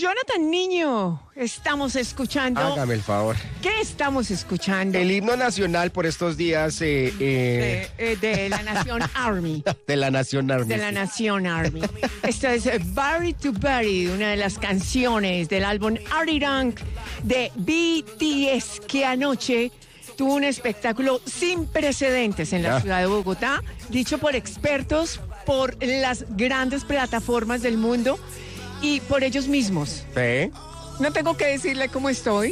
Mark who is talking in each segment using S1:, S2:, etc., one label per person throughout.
S1: Jonathan Niño, estamos escuchando...
S2: Hágame el favor.
S1: ¿Qué estamos escuchando?
S2: El himno nacional por estos días...
S1: de la Nación Army.
S2: De la Nación Army.
S1: De la Nación Army. Esto es Body to Body, una de las canciones del álbum Arirang de BTS, que anoche tuvo un espectáculo sin precedentes en la ciudad de Bogotá, dicho por expertos, por las grandes plataformas del mundo y por ellos mismos.
S2: Sí.
S1: No tengo que decirle cómo estoy.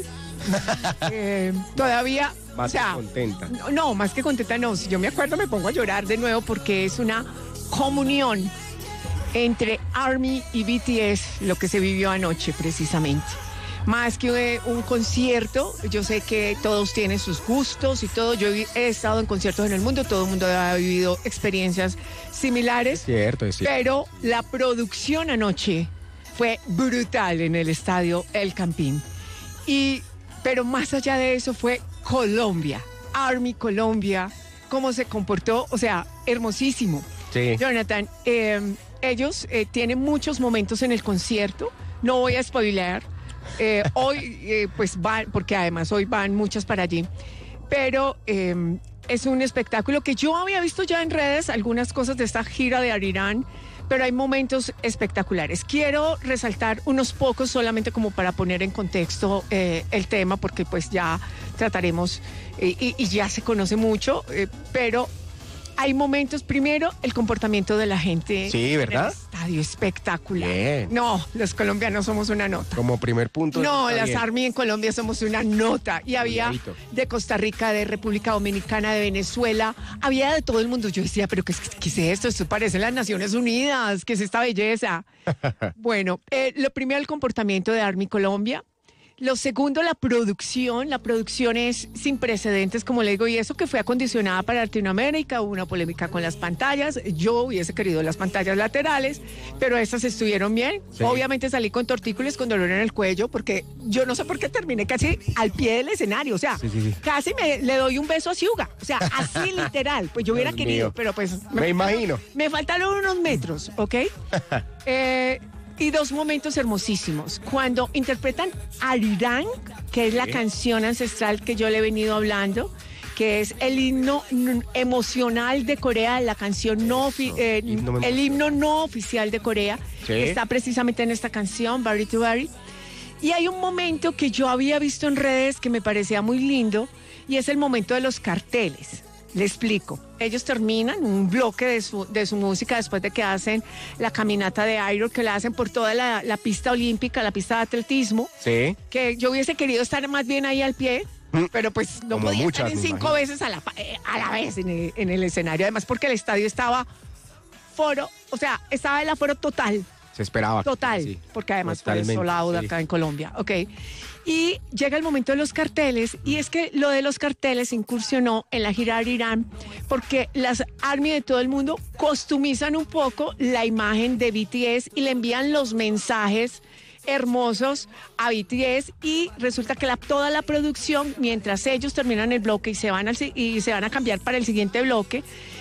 S1: Todavía...
S2: Más que contenta.
S1: No, más que contenta no. Si yo me acuerdo me pongo a llorar de nuevo porque es una comunión entre ARMY y BTS lo que se vivió anoche precisamente. Más que un concierto, yo sé que todos tienen sus gustos y todo. Yo he estado en conciertos en el mundo, todo el mundo ha vivido experiencias similares.
S2: Es cierto.
S1: Pero la producción anoche fue brutal en el estadio El Campín. Pero más allá de eso fue Colombia, ARMY Colombia, cómo se comportó, o sea, hermosísimo.
S2: Sí.
S1: Jonathan, ellos tienen muchos momentos en el concierto, no voy a spoilear, hoy pues van, porque además hoy van muchas para allí, pero es un espectáculo que yo había visto ya en redes, algunas cosas de esta gira de Arirang, pero hay momentos espectaculares. Quiero resaltar unos pocos solamente como para poner en contexto el tema, porque pues ya trataremos y ya se conoce mucho, pero hay momentos, primero, el comportamiento de la gente.
S2: Sí, ¿verdad?
S1: En el estadio, espectacular.
S2: Bien.
S1: No, los colombianos somos una nota.
S2: Como primer punto.
S1: No, las ARMY en Colombia somos una nota. Y había de Costa Rica, de República Dominicana, de Venezuela, había de todo el mundo. Yo decía, pero ¿qué es esto? Esto parece las Naciones Unidas, ¿qué es esta belleza? Bueno, lo primero, el comportamiento de ARMY Colombia. Lo segundo, la producción. La producción es sin precedentes, como le digo, y eso que fue acondicionada para Latinoamérica. Hubo una polémica con las pantallas. Yo hubiese querido las pantallas laterales, pero estas estuvieron bien. Sí. Obviamente salí con tortícolis, con dolor en el cuello, porque yo no sé por qué terminé casi al pie del escenario. O sea, casi le doy un beso a Ciuga. O sea, así literal. Pues yo hubiera querido, pero pues...
S2: Me imagino.
S1: Me faltaron unos metros, ¿ok? Y dos momentos hermosísimos. Cuando interpretan Arirang, que es la canción ancestral que yo le he venido hablando, que es el himno emocional de Corea, la canción el himno no oficial de Corea, que está precisamente en esta canción, Body to Body. Y hay un momento que yo había visto en redes que me parecía muy lindo, y es el momento de los carteles. Le explico. Ellos terminan un bloque de su música después de que hacen la caminata de Iron, que la hacen por toda la pista olímpica, la pista de atletismo.
S2: Sí.
S1: Que yo hubiese querido estar más bien ahí al pie, pero pues no
S2: como
S1: podía
S2: muchas,
S1: estar en 5 veces a la vez en el escenario. Además, porque el estadio estaba estaba el aforo total.
S2: Se esperaba.
S1: Total,
S2: sí.
S1: Porque además fue el sold out acá en Colombia. Ok. Y llega el momento de los carteles, y es que lo de los carteles incursionó en la gira Arirang, porque las ARMY de todo el mundo customizan un poco la imagen de BTS y le envían los mensajes hermosos a BTS, y resulta que toda la producción, mientras ellos terminan el bloque y se van a cambiar para el siguiente bloque,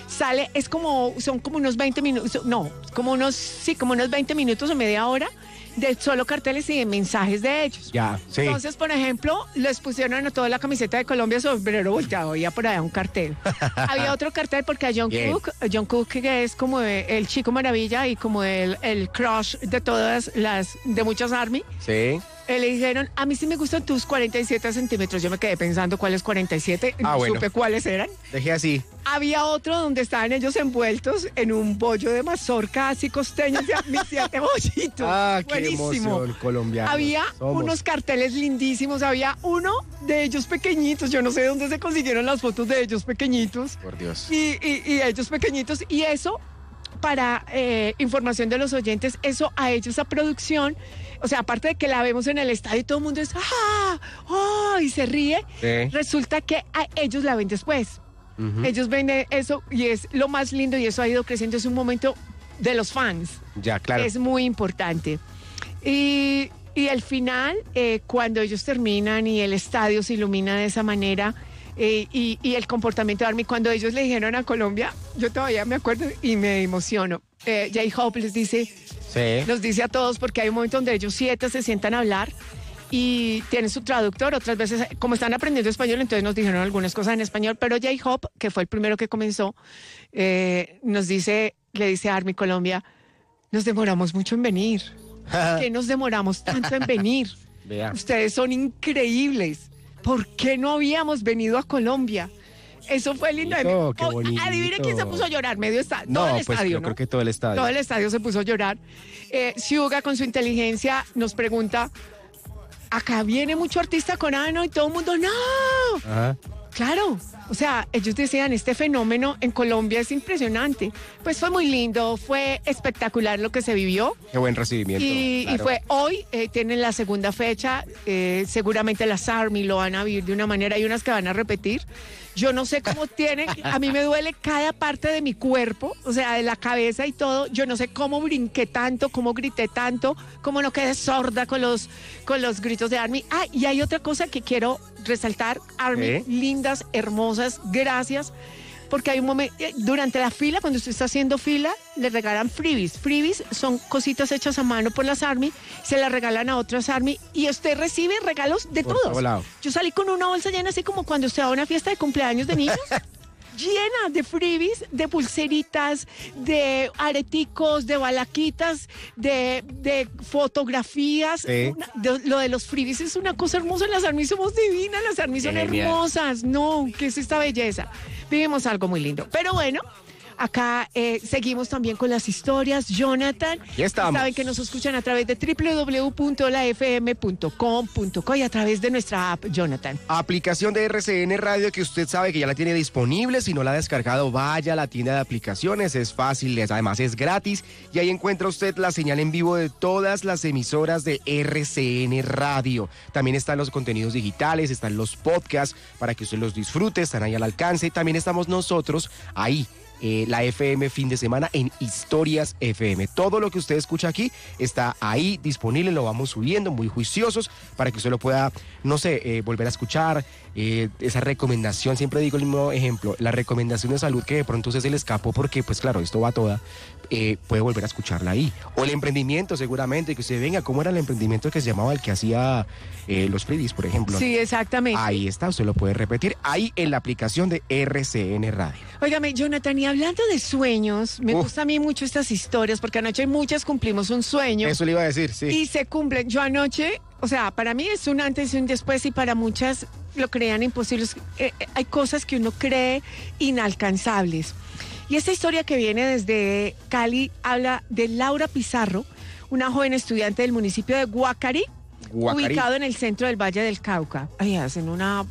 S1: son como unos 20 minutos, como unos 20 minutos o media hora de solo carteles y de mensajes de ellos.
S2: Ya, sí.
S1: Entonces, por ejemplo, les pusieron a toda la camiseta de Colombia sombrero volteado, había por allá un cartel. Había otro cartel porque a John Cook, que es como el chico maravilla y como el crush de de muchas ARMY.
S2: Sí.
S1: Le dijeron, a mí sí me gustan tus 47 centímetros. Yo me quedé pensando cuáles 47, no supe cuáles eran.
S2: Dejé así.
S1: Había otro donde estaban ellos envueltos en un bollo de mazorca así costeño, mis 7 bollitos.
S2: Ah,
S1: buenísimo.
S2: Qué emoción, colombiano.
S1: Había unos carteles lindísimos, había uno de ellos pequeñitos, yo no sé de dónde se consiguieron las fotos de ellos pequeñitos.
S2: Por Dios.
S1: Y ellos pequeñitos, y eso, para información de los oyentes, eso a ellos, esa producción, o sea, aparte de que la vemos en el estadio y todo el mundo es y se ríe, resulta que a ellos la ven después. Ellos ven eso y es lo más lindo, y eso ha ido creciendo, es un momento de los fans.
S2: Ya, claro.
S1: Es muy importante. Y al final, cuando ellos terminan y el estadio se ilumina de esa manera, y el comportamiento de ARMY, cuando ellos le dijeron a Colombia, yo todavía me acuerdo y me emociono. J-Hope les dice,
S2: Sí.
S1: Nos dice a todos porque hay un momento donde ellos 7 se sientan a hablar y tienen su traductor. Otras veces, como están aprendiendo español, entonces nos dijeron algunas cosas en español, pero J-Hop, que fue el primero que comenzó, le dice a Army Colombia, nos demoramos mucho en venir. ¿Por qué nos demoramos tanto en venir?
S2: Vea.
S1: Ustedes son increíbles. ¿Por qué no habíamos venido a Colombia? Eso fue lindo.
S2: Qué bonito.
S1: Adivine quién se puso a llorar, medio estadio.
S2: No,
S1: todo el
S2: pues
S1: estadio,
S2: yo
S1: ¿no?
S2: creo que todo el estadio.
S1: Todo el estadio se puso a llorar. Xiuga, con su inteligencia, nos pregunta, acá viene mucho artista coreano y todo el mundo, ¡no!
S2: Ajá.
S1: Claro, o sea, ellos decían, este fenómeno en Colombia es impresionante. Pues fue muy lindo, fue espectacular lo que se vivió.
S2: Qué buen recibimiento.
S1: Y fue hoy, tienen la segunda fecha, seguramente las ARMY lo van a vivir de una manera, hay unas que van a repetir. Yo no sé cómo tienen, a mí me duele cada parte de mi cuerpo, o sea, de la cabeza y todo. Yo no sé cómo brinqué tanto, cómo grité tanto, cómo no quedé sorda con los gritos de ARMY. Ah, y hay otra cosa que quiero resaltar, ARMY, lindas, hermosas, gracias. Porque hay un momento, durante la fila, cuando usted está haciendo fila, le regalan freebies. Freebies son cositas hechas a mano por las ARMY, se las regalan a otras ARMY y usted recibe regalos de
S2: Por
S1: todos.
S2: todo lado.
S1: Yo salí con una bolsa llena, así como cuando usted va a una fiesta de cumpleaños de niños. Llena de freebies, de pulseritas, de areticos, de balaquitas, de fotografías.
S2: Sí.
S1: Lo de los freebies es una cosa hermosa. Las ARMY somos divinas, las ARMY son
S2: Genial.
S1: hermosas. No, ¿qué es esta belleza? Vivimos algo muy lindo. Pero bueno, acá seguimos también con las historias. Jonathan,
S2: Aquí estamos.
S1: saben que nos escuchan a través de www.lafm.com.co y a través de nuestra app, Jonathan.
S2: Aplicación de RCN Radio que usted sabe que ya la tiene disponible. Si no la ha descargado, vaya a la tienda de aplicaciones. Es fácil, además es gratis. Y ahí encuentra usted la señal en vivo de todas las emisoras de RCN Radio. También están los contenidos digitales, están los podcasts para que usted los disfrute, están ahí al alcance. También estamos nosotros ahí. La FM fin de semana en Historias FM. Todo lo que usted escucha aquí está ahí disponible, lo vamos subiendo muy juiciosos para que usted lo pueda, no sé, volver a escuchar. Esa recomendación, siempre digo el mismo ejemplo, la recomendación de salud que de pronto se le escapó porque, pues claro, esto va toda, puede volver a escucharla ahí. O el emprendimiento, seguramente, que usted venga, ¿cómo era el emprendimiento que se llamaba el que hacía los freebies, por ejemplo?
S1: Sí, exactamente.
S2: Ahí está, usted lo puede repetir, ahí en la aplicación de RCN Radio.
S1: Óigame, Jonathan, y hablando de sueños, me gusta a mí mucho estas historias, porque anoche muchas cumplimos un sueño.
S2: Eso le iba a decir, sí.
S1: Y se cumplen. Yo anoche, o sea, para mí es un antes y un después, y para muchas lo creían imposibles. Hay cosas que uno cree inalcanzables. Y esta historia que viene desde Cali habla de Laura Pizarro, una joven estudiante del municipio de Guacarí, ubicado en el centro del Valle del Cauca. Ahí hacen una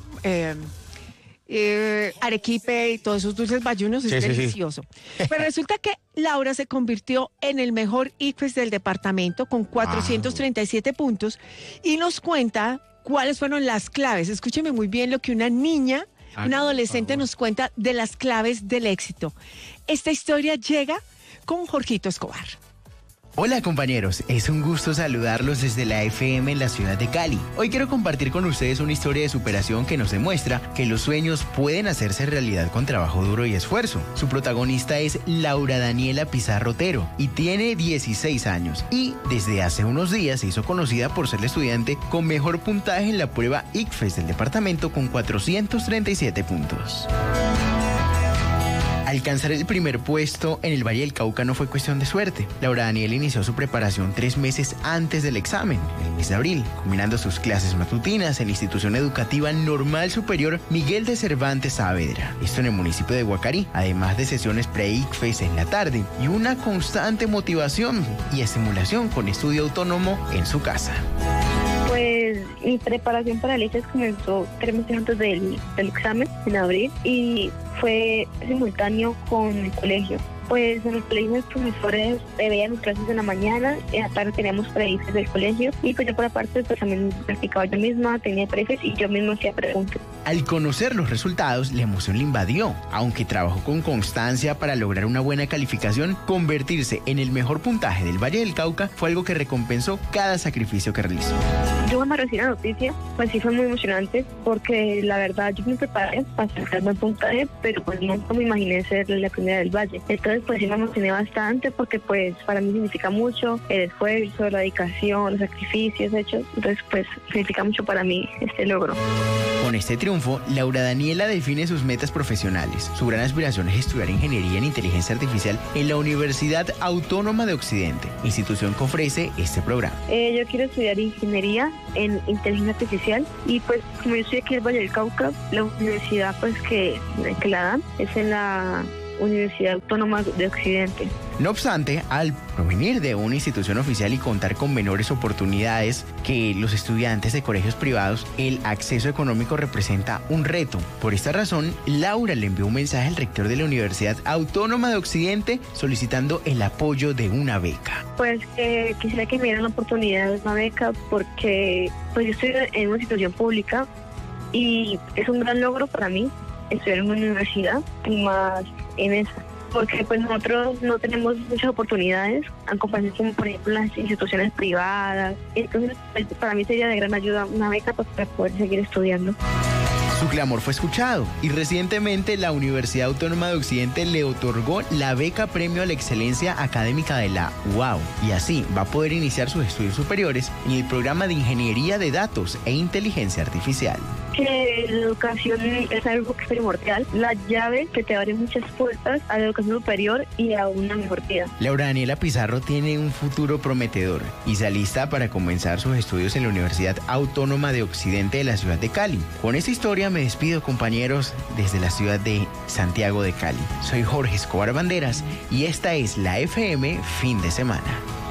S1: arequipe y todos esos dulces bayunos, es delicioso. Pero resulta que Laura se convirtió en el mejor ICFES del departamento con 437 puntos y nos cuenta cuáles fueron las claves. Escúcheme muy bien lo que una niña, una adolescente nos cuenta de las claves del éxito. Esta historia llega con Jorgito Escobar.
S3: Hola compañeros, es un gusto saludarlos desde la FM en la ciudad de Cali. Hoy quiero compartir con ustedes una historia de superación que nos demuestra que los sueños pueden hacerse realidad con trabajo duro y esfuerzo. Su protagonista es Laura Daniela Pizarro Otero y tiene 16 años y desde hace unos días se hizo conocida por ser la estudiante con mejor puntaje en la prueba ICFES del departamento con 437 puntos. Alcanzar el primer puesto en el Valle del Cauca no fue cuestión de suerte. Laura Daniela inició su preparación 3 meses antes del examen, en el mes de abril, combinando sus clases matutinas en la institución educativa normal superior Miguel de Cervantes Saavedra, esto en el municipio de Guacarí, además de sesiones pre-ICFES en la tarde y una constante motivación y estimulación con estudio autónomo en su casa.
S4: Pues mi preparación para el ICFES comenzó 3 meses antes del examen, en abril, y fue simultáneo con el colegio. Pues en el colegio los profesores veían mis clases en la mañana, en la tarde teníamos pre-ICFES del colegio, y pues yo por aparte pues también practicaba yo misma, tenía pre-ICFES y yo misma hacía preguntas.
S3: Al conocer los resultados, la emoción le invadió. Aunque trabajó con constancia para lograr una buena calificación, convertirse en el mejor puntaje del Valle del Cauca fue algo que recompensó cada sacrificio que realizó.
S4: Yo cuando recibí la noticia, pues sí fue muy emocionante, porque la verdad yo me preparé para sacar buen puntaje, pero pues nunca me imaginé ser la primera del Valle. Entonces pues sí me emocioné bastante, porque pues para mí significa mucho el esfuerzo, la dedicación, los sacrificios hechos. Entonces pues significa mucho para mí este logro.
S3: Con este triunfo, Laura Daniela define sus metas profesionales. Su gran aspiración es estudiar ingeniería en inteligencia artificial en la Universidad Autónoma de Occidente, institución que ofrece este programa.
S4: Yo quiero estudiar ingeniería en inteligencia artificial, y pues como yo estoy aquí en el Valle del Cauca, la universidad pues que la dan es en la Universidad Autónoma de Occidente.
S3: No obstante, al provenir de una institución oficial y contar con menores oportunidades que los estudiantes de colegios privados, el acceso económico representa un reto. Por esta razón, Laura le envió un mensaje al rector de la Universidad Autónoma de Occidente solicitando el apoyo de una beca.
S4: Pues quisiera que me dieran la oportunidad de una beca, porque pues yo estoy en una institución pública y es un gran logro para mí estudiar en una universidad, y más en esa, porque pues nosotros no tenemos muchas oportunidades en comparación con, por ejemplo, las instituciones privadas. Entonces pues, para mí sería de gran ayuda una beca pues, para poder seguir estudiando.
S3: Su clamor fue escuchado y recientemente la Universidad Autónoma de Occidente le otorgó la beca Premio a la Excelencia Académica de la UAU, y así va a poder iniciar sus estudios superiores en el programa de Ingeniería de Datos e Inteligencia Artificial.
S4: Que la educación es algo primordial, la llave que te abre muchas puertas a la educación superior y a una mejor vida.
S3: Laura Daniela Pizarro tiene un futuro prometedor y se alista para comenzar sus estudios en la Universidad Autónoma de Occidente de la ciudad de Cali. Con esta historia me despido, compañeros, desde la ciudad de Santiago de Cali. Soy Jorge Escobar Banderas y esta es la FM Fin de Semana.